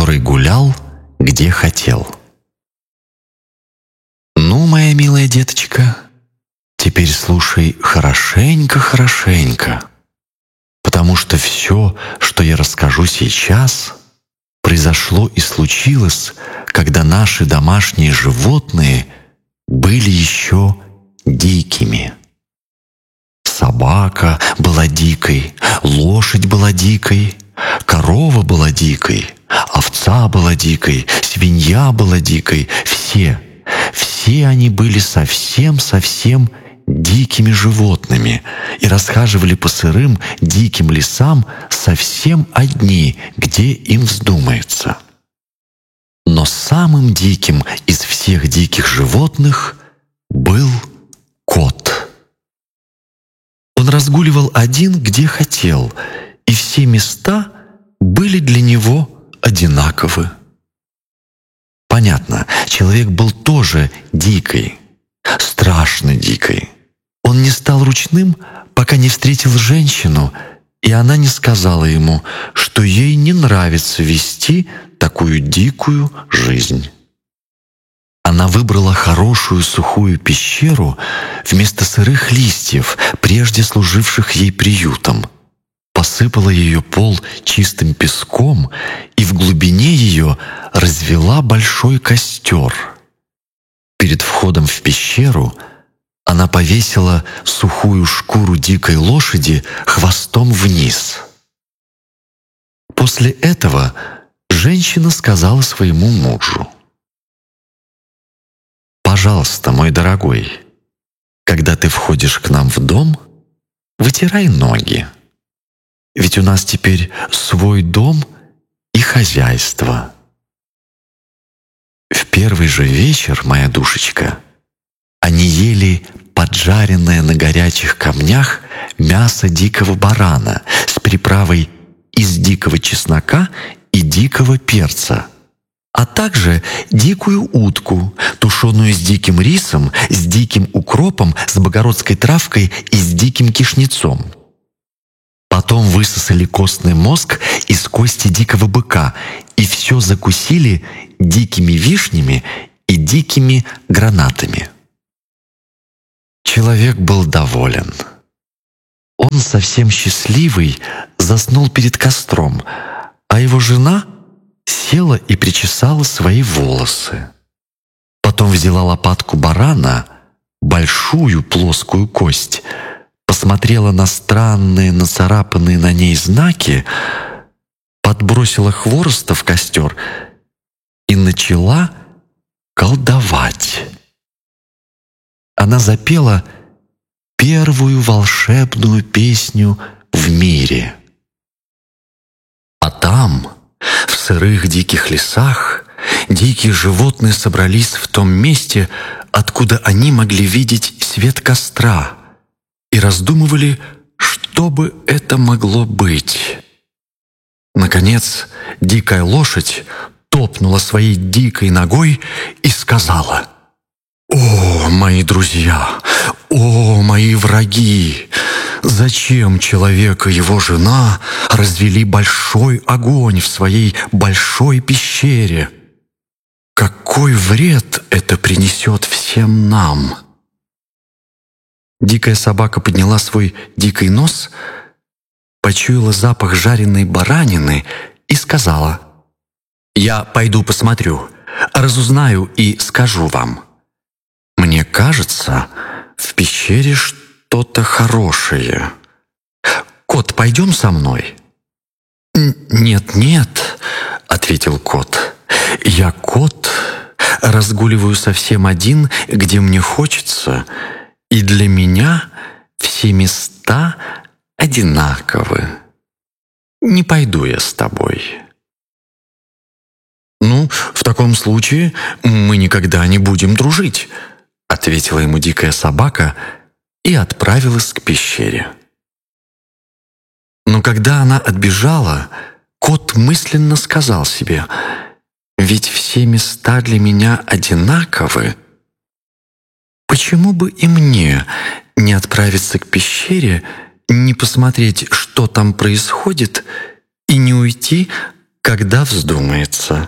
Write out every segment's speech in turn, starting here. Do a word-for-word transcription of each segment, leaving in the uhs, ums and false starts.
который гулял, где хотел. Ну, моя милая деточка, теперь слушай хорошенько-хорошенько, потому что все, что я расскажу сейчас, произошло и случилось, когда наши домашние животные были еще дикими. Собака была дикой, лошадь была дикой, корова была дикой, овца была дикой, свинья была дикой. Все, все они были совсем-совсем дикими животными и расхаживали по сырым диким лесам совсем одни, где им вздумается. Но самым диким из всех диких животных был кот. Он разгуливал один, где хотел, и все места были для него одинаковы. Понятно, человек был тоже дикой, страшно дикой. Он не стал ручным, пока не встретил женщину, и она не сказала ему, что ей не нравится вести такую дикую жизнь. Она выбрала хорошую сухую пещеру вместо сырых листьев, прежде служивших ей приютом, посыпала ее пол чистым песком и в глубине ее развела большой костер. Перед входом в пещеру она повесила сухую шкуру дикой лошади хвостом вниз. После этого женщина сказала своему мужу: «Пожалуйста, мой дорогой, когда ты входишь к нам в дом, вытирай ноги, ведь у нас теперь свой дом и хозяйство». В первый же вечер, моя душечка, они ели поджаренное на горячих камнях мясо дикого барана с приправой из дикого чеснока и дикого перца, а также дикую утку, тушеную с диким рисом, с диким укропом, с богородской травкой и с диким кишнецом. Потом высосали костный мозг из кости дикого быка и все закусили дикими вишнями и дикими гранатами. Человек был доволен. Он совсем счастливый заснул перед костром, а его жена села и причесала свои волосы. Потом взяла лопатку барана, большую плоскую кость, посмотрела на странные нацарапанные на ней знаки, подбросила хвороста в костер и начала колдовать. Она запела первую волшебную песню в мире. А там, в сырых диких лесах, дикие животные собрались в том месте, откуда они могли видеть свет костра, и раздумывали, что бы это могло быть. Наконец, дикая лошадь топнула своей дикой ногой и сказала: «О, мои друзья! О, мои враги! Зачем человек и его жена развели большой огонь в своей большой пещере? Какой вред это принесет всем нам?» Дикая собака подняла свой дикий нос, почуяла запах жареной баранины и сказала: «Я пойду посмотрю, разузнаю и скажу вам. Мне кажется, в пещере что-то хорошее. Кот, пойдем со мной?» «Нет-нет», — ответил кот, — «я кот, разгуливаю совсем один, где мне хочется, и для меня все места одинаковы. Не пойду я с тобой». «Ну, в таком случае мы никогда не будем дружить», — ответила ему дикая собака и отправилась к пещере. Но когда она отбежала, кот мысленно сказал себе: «Ведь все места для меня одинаковы. Почему бы и мне не отправиться к пещере, не посмотреть, что там происходит, и не уйти когда вздумается».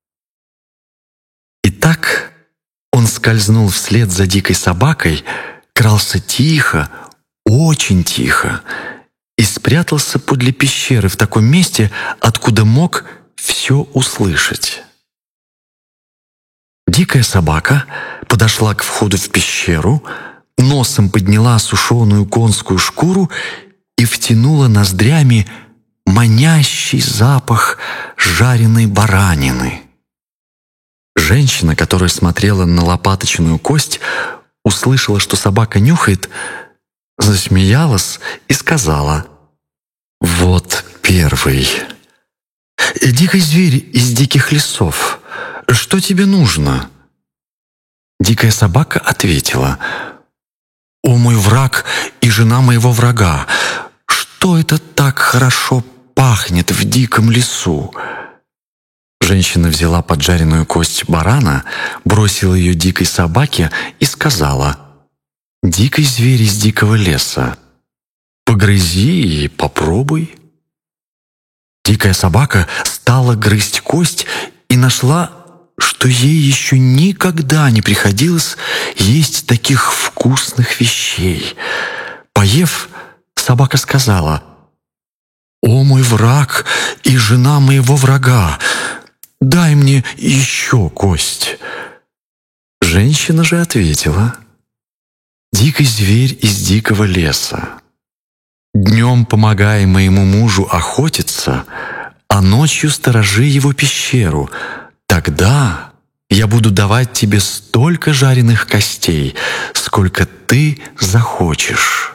Итак, он скользнул вслед за дикой собакой, крался тихо, очень тихо, и спрятался подле пещеры в таком месте, откуда мог все услышать. Дикая собака подошла к входу в пещеру, носом подняла сушеную конскую шкуру и втянула ноздрями манящий запах жареной баранины. Женщина, которая смотрела на лопаточную кость, услышала, что собака нюхает, засмеялась и сказала: «Вот первый. Дикий зверь из диких лесов. Что тебе нужно?» Дикая собака ответила: «О, мой враг и жена моего врага! Что это так хорошо пахнет в диком лесу?» Женщина взяла поджаренную кость барана, бросила ее дикой собаке и сказала: «Дикий зверь из дикого леса. Погрызи и попробуй». Дикая собака стала грызть кость и нашла, что ей еще никогда не приходилось есть таких вкусных вещей. Поев, собака сказала: «О, мой враг и жена моего врага! Дай мне еще кость». Женщина же ответила: «Дикий зверь из дикого леса. Днем помогай моему мужу охотиться, а ночью сторожи его пещеру. Тогда я буду давать тебе столько жареных костей, сколько ты захочешь».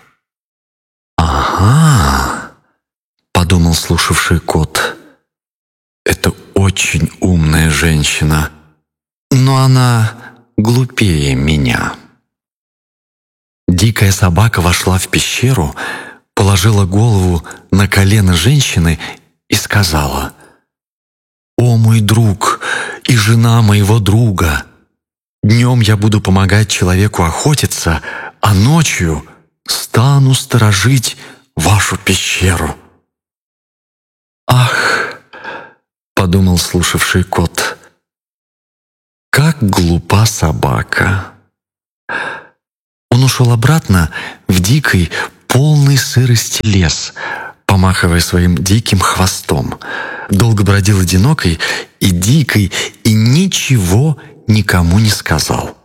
«Ага», — подумал слушавший кот, — «это очень умная женщина, но она глупее меня». Дикая собака вошла в пещеру, положила голову на колено женщины и сказала: «О, мой друг и жена моего друга! Днем я буду помогать человеку охотиться, а ночью стану сторожить вашу пещеру». «Ах!» — подумал слушавший кот, — «как глупа собака!» Он ушел обратно в дикий, полный сырости лес, помахивая своим диким хвостом. Долго бродил одинокий и дикий, и ничего никому не сказал.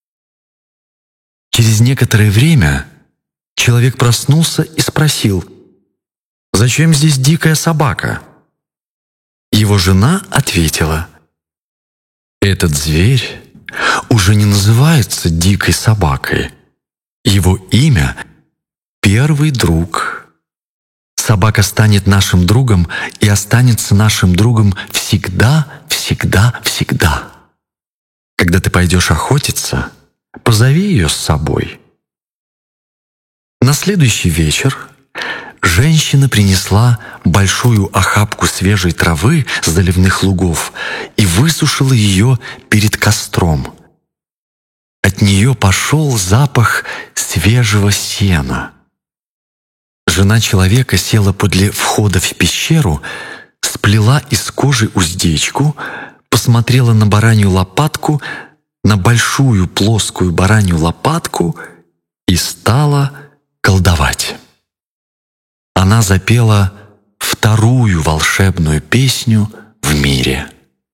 Через некоторое время человек проснулся и спросил: «Зачем здесь дикая собака?» Его жена ответила: «Этот зверь уже не называется дикой собакой. Его имя — первый друг. Собака станет нашим другом и останется нашим другом всегда, всегда, всегда. Когда ты пойдешь охотиться, позови ее с собой». На следующий вечер женщина принесла большую охапку свежей травы с заливных лугов и высушила ее перед костром. От нее пошел запах свежего сена. Жена человека села подле входа в пещеру, сплела из кожи уздечку, посмотрела на баранью лопатку, на большую плоскую баранью лопатку и стала колдовать. Она запела вторую волшебную песню в мире.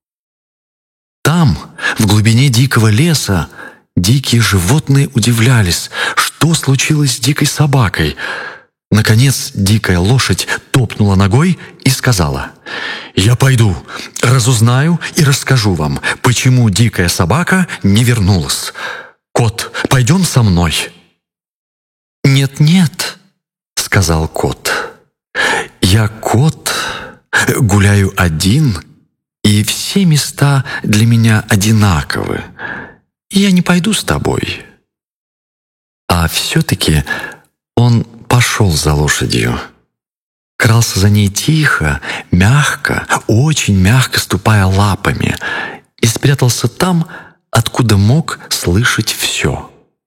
Там, в глубине дикого леса, дикие животные удивлялись, что случилось с дикой собакой. Наконец дикая лошадь топнула ногой и сказала: «Я пойду, разузнаю и расскажу вам, почему дикая собака не вернулась. Кот, пойдем со мной». «Нет-нет», — сказал кот, — «я кот, гуляю один, и все места для меня одинаковы. Я не пойду с тобой». А все-таки он пошел за лошадью. Крался за ней тихо, мягко, очень мягко ступая лапами, и спрятался там, откуда мог слышать все.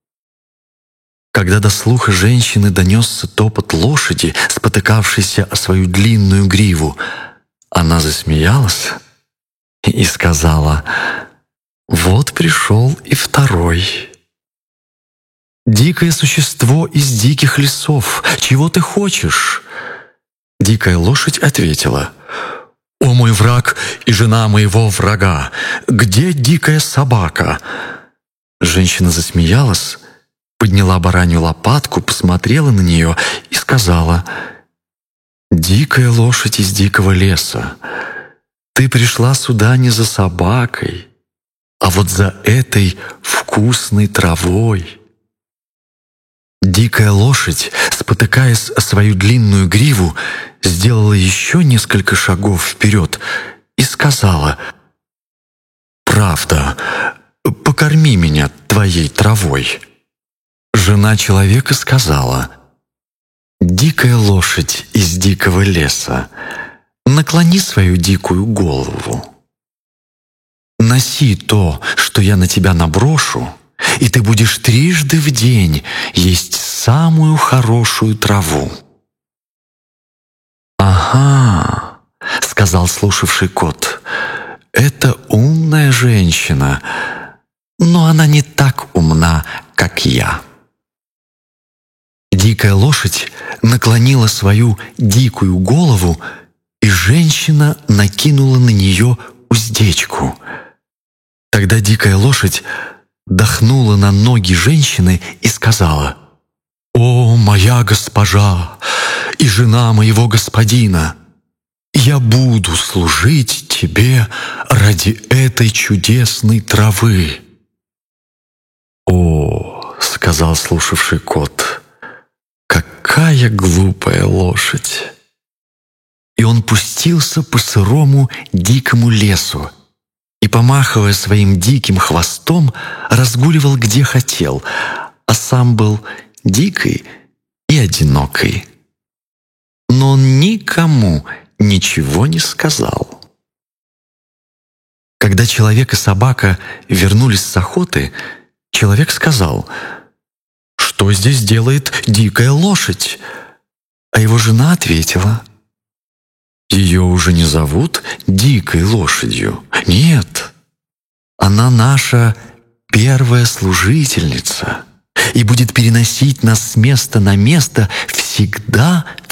Когда до слуха женщины донесся топот лошади, спотыкавшейся о свою длинную гриву, Она засмеялась и сказала: «Вот пришел и второй». «Дикое существо из диких лесов, чего ты хочешь?» Дикая лошадь ответила: «О мой враг и жена моего врага, где дикая собака?» Женщина засмеялась, подняла баранью лопатку, посмотрела на нее и сказала: «Дикая лошадь из дикого леса, ты пришла сюда не за собакой, а вот за этой вкусной травой». Дикая лошадь, спотыкаясь о свою длинную гриву, сделала еще несколько шагов вперед и сказала: «Правда, покорми меня твоей травой». Жена человека сказала: «Дикая лошадь из дикого леса, наклони свою дикую голову. Носи то, что я на тебя наброшу, и ты будешь трижды в день есть самую хорошую траву». «Ага», — сказал слушавший кот, — «это умная женщина, но она не так умна, как я». Дикая лошадь наклонила свою дикую голову, и женщина накинула на нее уздечку. Тогда дикая лошадь дохнула на ноги женщины и сказала: «О, моя госпожа и жена моего господина, я буду служить тебе ради этой чудесной травы». «О, — сказал слушавший кот, — какая глупая лошадь!» И он пустился по сырому дикому лесу и, помахивая своим диким хвостом, разгуливал где хотел, а сам был дикий и одинокий. Но он никому ничего не сказал. Когда человек и собака вернулись с охоты, человек сказал: «Что здесь делает дикая лошадь?» А его жена ответила: «Ее уже не зовут дикой лошадью. Нет, она наша первая служительница и будет переносить нас с места на место всегда,